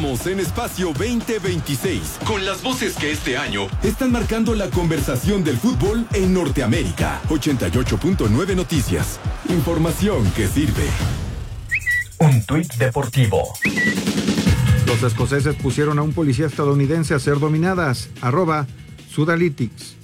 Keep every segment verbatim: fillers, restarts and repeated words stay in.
Estamos en Espacio veinte veintiséis, con las voces que este año están marcando la conversación del fútbol en Norteamérica. ochenta y ocho punto nueve Noticias. Información que sirve. Un tuit deportivo. Los escoceses pusieron a un policía estadounidense a ser dominadas. Arroba Sudalytics.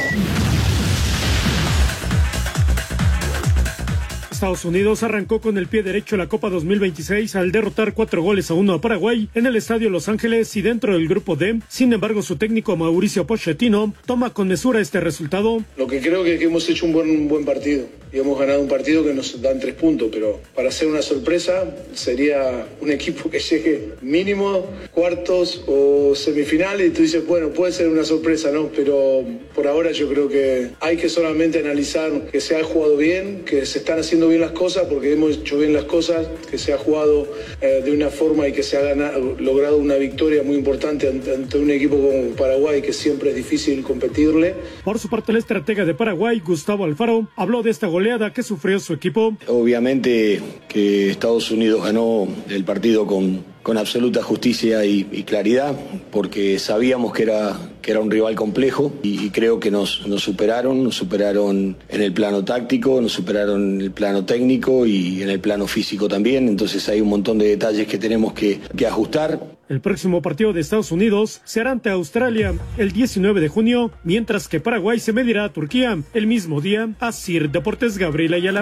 Estados Unidos arrancó con el pie derecho la Copa dos mil veintiséis al derrotar cuatro goles a uno a Paraguay en el Estadio Los Ángeles y dentro del grupo D. Sin embargo, su técnico Mauricio Pochettino toma con mesura este resultado. Lo que creo que, es que hemos hecho un buen, un buen partido y hemos ganado un partido que nos dan tres puntos, pero para hacer una sorpresa sería un equipo que llegue mínimo cuartos o semifinales y tú dices, bueno, puede ser una sorpresa, ¿no? Pero por ahora yo creo que hay que solamente analizar que se ha jugado bien, que se están haciendo bien las cosas, porque hemos hecho bien las cosas, que se ha jugado eh, de una forma y que se ha ganado, logrado una victoria muy importante ante, ante un equipo como Paraguay, que siempre es difícil competirle. Por su parte, el estratega de Paraguay, Gustavo Alfaro, habló de esta goleada que sufrió su equipo. Obviamente que Estados Unidos ganó el partido con, con absoluta justicia y, y claridad, porque sabíamos que era, que era un rival complejo y, y creo que nos, nos superaron, nos superaron en el plano táctico, nos superaron en el plano técnico y en el plano físico también, entonces hay un montón de detalles que tenemos que, que ajustar. El próximo partido de Estados Unidos será ante Australia el diecinueve de junio, mientras que Paraguay se medirá a Turquía el mismo día. Asir Deportes, Gabriel Ayala.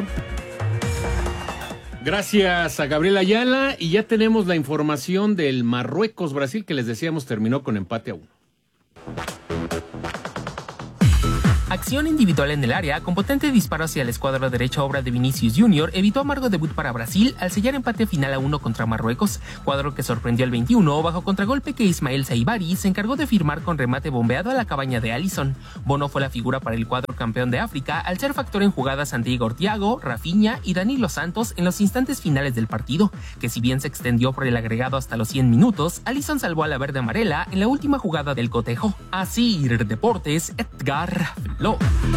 Gracias a Gabriel Ayala, y ya tenemos la información del Marruecos-Brasil, que les decíamos terminó con empate a uno. Acción individual en el área, con potente disparo hacia la escuadra derecha, obra de Vinicius Junior, evitó amargo debut para Brasil al sellar empate final a uno contra Marruecos, cuadro que sorprendió al veintiuno bajo contragolpe que Ismael Saibari se encargó de firmar con remate bombeado a la cabaña de Alisson. Bono fue la figura para el cuadro campeón de África al ser factor en jugadas ante Igor Thiago, Rafinha y Danilo Santos en los instantes finales del partido, que si bien se extendió por el agregado hasta los cien minutos, Alisson salvó a la verde amarela en la última jugada del cotejo. Asir Deportes, Edgar Flores.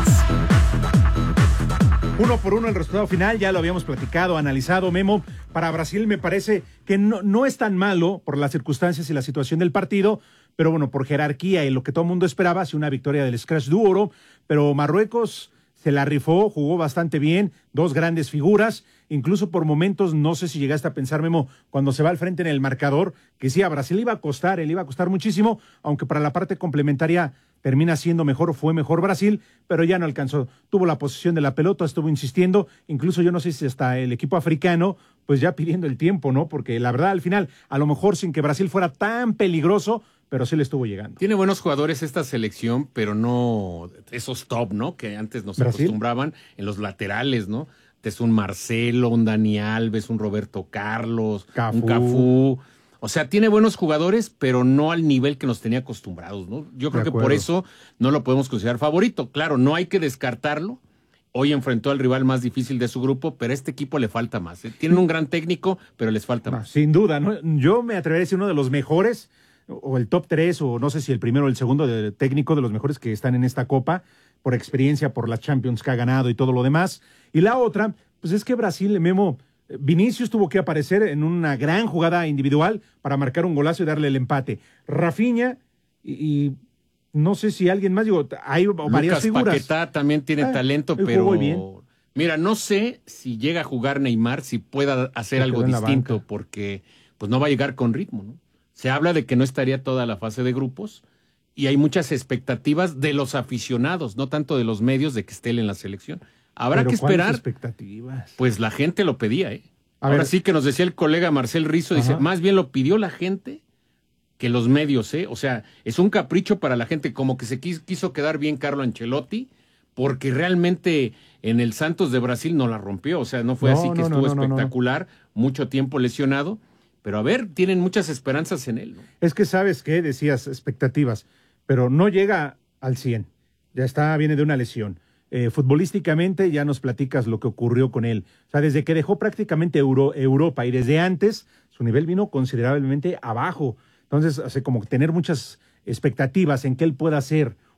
Uno por uno el resultado final, ya lo habíamos platicado, analizado, Memo. Para Brasil me parece que no, no es tan malo por las circunstancias y la situación del partido, pero bueno, por jerarquía y lo que todo el mundo esperaba, sí, una victoria del Scratch Duro, pero Marruecos se la rifó, jugó bastante bien, dos grandes figuras, incluso por momentos, no sé si llegaste a pensar, Memo, cuando se va al frente en el marcador, que sí, a Brasil le iba a costar, le iba a costar muchísimo, aunque para la parte complementaria termina siendo mejor, fue mejor Brasil, pero ya no alcanzó. Tuvo la posesión de la pelota, estuvo insistiendo, incluso yo no sé si hasta el equipo africano, pues ya pidiendo el tiempo, ¿no? Porque la verdad, al final, a lo mejor sin que Brasil fuera tan peligroso, pero sí le estuvo llegando. Tiene buenos jugadores esta selección, pero no esos top, ¿no? Que antes nos ¿Brasil? acostumbraban en los laterales, ¿no? Es un Marcelo, un Dani Alves, un Roberto Carlos, Cafú. un Cafú. O sea, tiene buenos jugadores, pero no al nivel que nos tenía acostumbrados, ¿no? Yo creo que por eso no lo podemos considerar favorito. Claro, no hay que descartarlo. Hoy enfrentó al rival más difícil de su grupo, pero a este equipo le falta más, ¿eh? Tienen un gran técnico, pero les falta No, más. sin duda, ¿no? Yo me atrevería a decir uno de los mejores, o el top tres, o no sé si el primero o el segundo de técnico de los mejores que están en esta Copa, por experiencia, por las Champions que ha ganado y todo lo demás. Y la otra, pues es que Brasil, Memo, Vinicius tuvo que aparecer en una gran jugada individual para marcar un golazo y darle el empate. Rafinha y, y no sé si alguien más, digo, hay varias Lucas figuras. Paquetá también tiene Ah, talento, él pero jugó bien. mira, no sé si llega a jugar Neymar, si pueda hacer Se algo quedó en la distinto, banca. porque pues no va a llegar con ritmo, ¿no? Se habla de que no estaría toda la fase de grupos y hay muchas expectativas de los aficionados, no tanto de los medios, de que esté él en la selección. Habrá Pero que ¿cuáles esperar. expectativas? Pues la gente lo pedía, ¿eh? A Ahora ver. sí que nos decía el colega Marcel Rizzo, dice, Ajá. más bien lo pidió la gente que los medios, ¿eh? O sea, es un capricho para la gente, como que se quiso, quiso quedar bien Carlo Ancelotti, porque realmente en el Santos de Brasil no la rompió, o sea, no fue No, así que no, estuvo no, no, espectacular, mucho tiempo lesionado, pero a ver, tienen muchas esperanzas en él, ¿no? Es que sabes qué, decías expectativas, pero no llega al cien. Ya está, viene de una lesión. Eh, futbolísticamente ya nos platicas lo que ocurrió con él. O sea, desde que dejó prácticamente Euro, Europa y desde antes, su nivel vino considerablemente abajo. Entonces, hace como tener muchas expectativas en que él pueda ser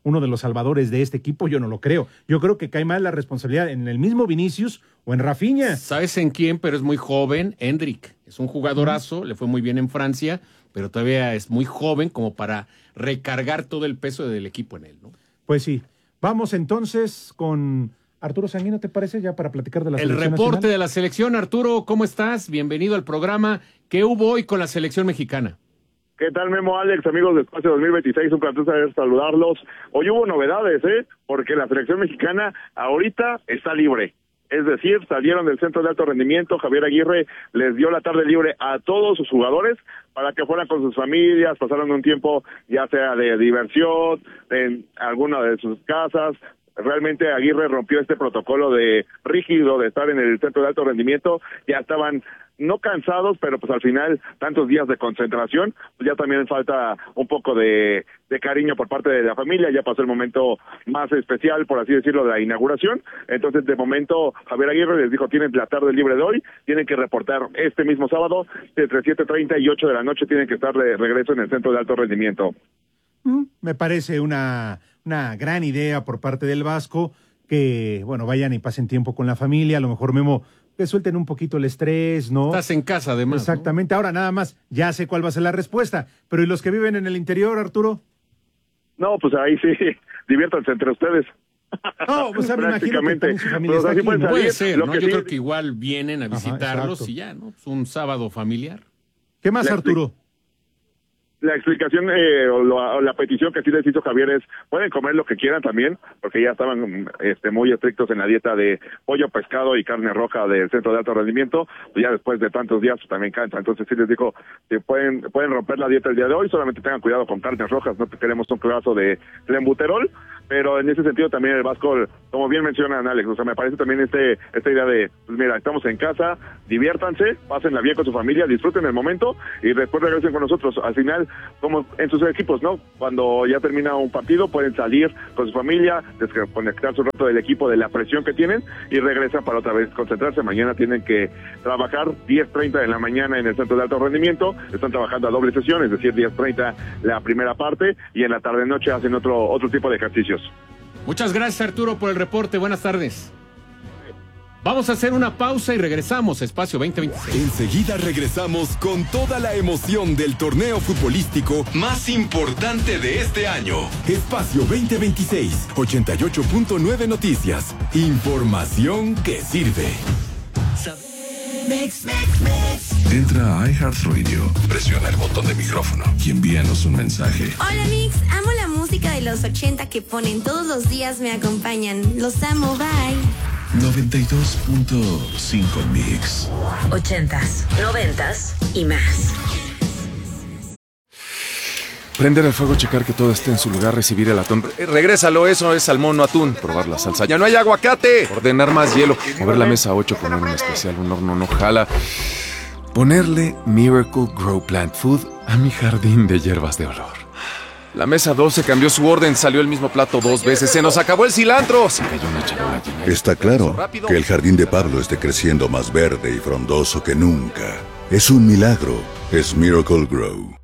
uno de los salvadores de este equipo, yo no lo creo. Yo creo que cae más la responsabilidad en el mismo Vinicius o en Rafinha. ¿Sabes en quién? Pero es muy joven, Endrick. Es un jugadorazo, uh-huh. le fue muy bien en Francia, pero todavía es muy joven como para recargar todo el peso del equipo en él, ¿no? Pues sí. Vamos entonces con Arturo Sanguino, ¿te parece? Ya para platicar de la el selección reporte nacional. de la selección. Arturo, ¿cómo estás? Bienvenido al programa. ¿Qué hubo hoy con la selección mexicana? ¿Qué tal, Memo, Alex, amigos de Espacio dos mil veintiséis? Un placer saludarlos. Hoy hubo novedades, ¿eh? Porque la selección mexicana ahorita está libre. Es decir, salieron del centro de alto rendimiento. Javier Aguirre les dio la tarde libre a todos sus jugadores para que fueran con sus familias, pasaron un tiempo ya sea de diversión, en alguna de sus casas. Realmente Aguirre rompió este protocolo de rígido de estar en el centro de alto rendimiento. Ya estaban no cansados, pero pues al final tantos días de concentración, pues ya también falta un poco de, de cariño por parte de la familia. Ya pasó el momento más especial, por así decirlo, de la inauguración. Entonces, de momento, Javier Aguirre les dijo, tienen la tarde libre de hoy, tienen que reportar este mismo sábado, entre siete treinta y ocho de la noche, tienen que estar de regreso en el centro de alto rendimiento. Mm, me parece una, una gran idea por parte del Vasco, que, bueno, vayan y pasen tiempo con la familia, a lo mejor Memo, que suelten un poquito el estrés, ¿no? Estás en casa, además. Exactamente. ¿No? Ahora, nada más, ya sé cuál va a ser la respuesta. Pero ¿y los que viven en el interior, Arturo? No, pues ahí sí, diviértanse entre ustedes. No, pues me imagino que también su familia pues está aquí, ¿no? Puede ser, ¿no? Yo sí... creo que igual vienen a visitarlos. Ajá, y ya, ¿no? Es un sábado familiar. ¿Qué más, la Arturo? La explicación eh, o, la, o la petición que sí les hizo Javier es, pueden comer lo que quieran también, porque ya estaban este, muy estrictos en la dieta de pollo, pescado y carne roja del centro de alto rendimiento, pues ya después de tantos días pues, también cansa. Entonces sí les dijo, que pueden pueden romper la dieta el día de hoy, solamente tengan cuidado con carnes rojas, no queremos un pedazo de clenbuterol, pero en ese sentido también el Vasco, como bien mencionan Alex, o sea, me parece también este esta idea de, pues mira, estamos en casa, diviértanse, pásenla bien con su familia, disfruten el momento y después regresen con nosotros. Al final, como en sus equipos, ¿no? Cuando ya termina un partido, pueden salir con su familia, desconectarse un rato del equipo de la presión que tienen y regresan para otra vez concentrarse. Mañana tienen que trabajar diez treinta de la mañana en el centro de alto rendimiento, están trabajando a doble sesión, es decir, diez treinta la primera parte y en la tarde-noche hacen otro, otro tipo de ejercicios. Muchas gracias, Arturo, por el reporte. Buenas tardes. Vamos a hacer una pausa y regresamos a Espacio veinte veintiséis. Enseguida regresamos con toda la emoción del torneo futbolístico más importante de este año. Espacio veinte veintiséis, ochenta y ocho punto nueve Noticias. Información que sirve. Mix, mix, mix. Entra a iHeartRadio, presiona el botón de micrófono y envíanos un mensaje. Hola Mix, amo la música de los ochenta que ponen todos los días, me acompañan. Los amo, bye. noventa y dos punto cinco Mix. Ochentas, noventas y más. Prender el fuego, checar que todo esté en su lugar, recibir el atún. Eh, regrésalo, eso es salmón, no atún. Probar la salsa. ¡Ya no hay aguacate! Ordenar más hielo. Mover la mesa ocho, poner un especial, un horno no jala. Ponerle Miracle Grow Plant Food a mi jardín de hierbas de olor. La mesa doce cambió su orden, salió el mismo plato dos veces. ¡Se nos acabó el cilantro! Se cayó una charola llena. Está claro que el jardín de Pablo esté creciendo más verde y frondoso que nunca. Es un milagro. Es Miracle Grow.